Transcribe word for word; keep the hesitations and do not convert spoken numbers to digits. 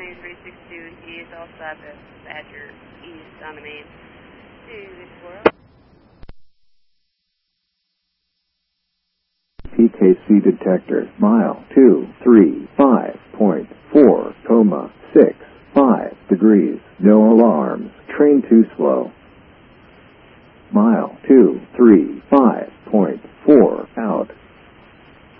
two three six two east outside the Badger east on the main to Explorer. P K C detector, mile two three five point four, comma six five degrees, no alarms, train too slow. Mile two three five point four, out.